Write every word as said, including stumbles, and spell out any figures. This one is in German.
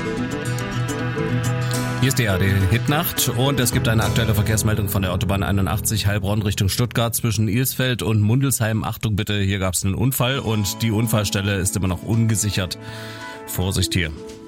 Hier ist die A R D-Hitnacht und es gibt eine aktuelle Verkehrsmeldung von der Autobahn einundachtzig Heilbronn Richtung Stuttgart zwischen Ilsfeld und Mundelsheim. Achtung bitte, hier gab es einen Unfall und die Unfallstelle ist immer noch ungesichert. Vorsicht hier.